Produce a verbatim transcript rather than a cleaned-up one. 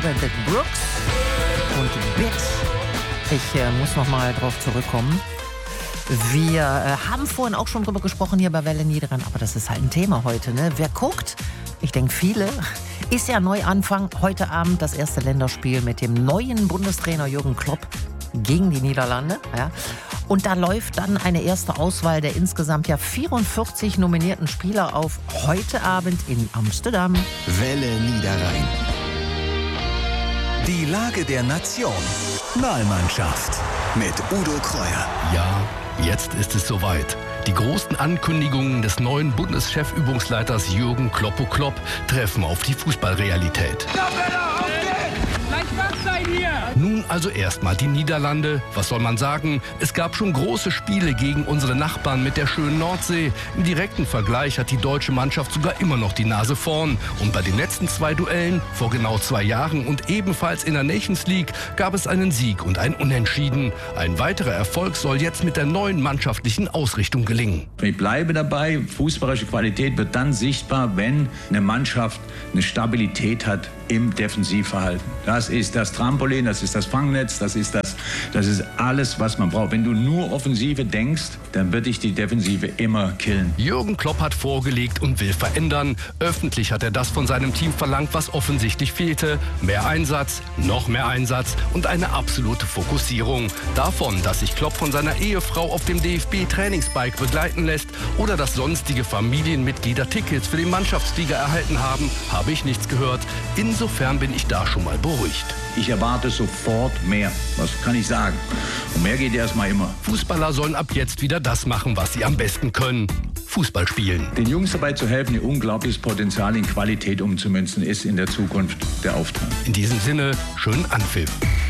Benedict Brooks und Bit. Ich äh, muss noch mal drauf zurückkommen. Wir äh, haben vorhin auch schon drüber gesprochen hier bei Welle Niederrhein, aber das ist halt ein Thema heute, ne? Wer guckt, ich denke viele, ist ja Neuanfang. Heute Abend das erste Länderspiel mit dem neuen Bundestrainer Jürgen Klopp gegen die Niederlande. Ja. Und da läuft dann eine erste Auswahl der insgesamt ja vierundvierzig nominierten Spieler auf heute Abend in Amsterdam. Welle Niederrhein. Die Lage der Nation. Nationalmannschaft mit Udo Kreuer. Ja, jetzt ist es soweit. Die großen Ankündigungen des neuen Bundeschefübungsleiters Jürgen Kloppo Klopp treffen auf die Fußballrealität. Nun also erstmal die Niederlande. Was soll man sagen? Es gab schon große Spiele gegen unsere Nachbarn mit der schönen Nordsee. Im direkten Vergleich hat die deutsche Mannschaft sogar immer noch die Nase vorn. Und bei den letzten zwei Duellen, vor genau zwei Jahren und ebenfalls in der Nations League, gab es einen Sieg und ein Unentschieden. Ein weiterer Erfolg soll jetzt mit der neuen mannschaftlichen Ausrichtung gelingen. Ich bleibe dabei, fußballerische Qualität wird dann sichtbar, wenn eine Mannschaft eine Stabilität hat im Defensivverhalten. Das ist das Trampolin, das ist das Fangnetz, das ist das, das ist alles, was man braucht. Wenn du nur Offensive denkst, dann wird dich die Defensive immer killen. Jürgen Klopp hat vorgelegt und will verändern. Öffentlich hat er das von seinem Team verlangt, was offensichtlich fehlte. Mehr Einsatz, noch mehr Einsatz und eine absolute Fokussierung. Davon, dass sich Klopp von seiner Ehefrau auf dem D F B-Trainingsbike begleiten lässt oder dass sonstige Familienmitglieder Tickets für den Mannschaftsflieger erhalten haben, habe ich nichts gehört. Insofern bin ich da schon mal beruhigt. Ich erwarte sofort mehr. Was kann ich sagen? Und mehr geht erstmal immer. Fußballer sollen ab jetzt wieder das machen, was sie am besten können. Fußball spielen. Den Jungs dabei zu helfen, ihr unglaubliches Potenzial in Qualität umzumünzen, ist in der Zukunft der Auftrag. In diesem Sinne, schönen Anpfiff.